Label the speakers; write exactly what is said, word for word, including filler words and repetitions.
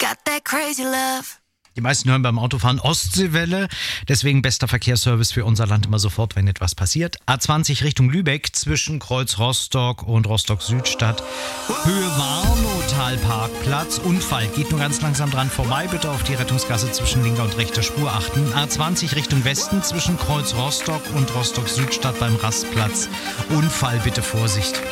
Speaker 1: got that crazy love.
Speaker 2: Die meisten hören beim Autofahren Ostseewelle, deswegen bester Verkehrsservice für unser Land immer sofort, wenn etwas passiert. A zwanzig Richtung Lübeck zwischen Kreuz Rostock und Rostock-Südstadt. Höhe Warnow-Tal-Parkplatz. Unfall, geht nur ganz langsam dran vorbei. Bitte auf die Rettungsgasse zwischen linker und rechter Spur achten. A zwanzig Richtung Westen zwischen Kreuz Rostock und Rostock-Südstadt beim Rastplatz. Unfall, bitte Vorsicht.